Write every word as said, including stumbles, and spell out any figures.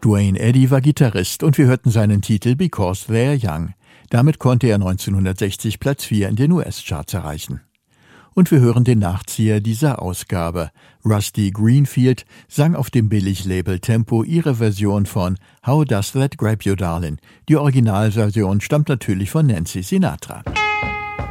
Duane Eddy war Gitarrist und wir hörten seinen Titel Because They're Young. Damit konnte er neunzehnhundertsechzig Platz vier in den U S-Charts erreichen. Und wir hören den Nachzieher dieser Ausgabe. Rusty Greenfield sang auf dem Billig-Label Tempo ihre Version von How Does That Grab You Darlin'? Die Originalversion stammt natürlich von Nancy Sinatra.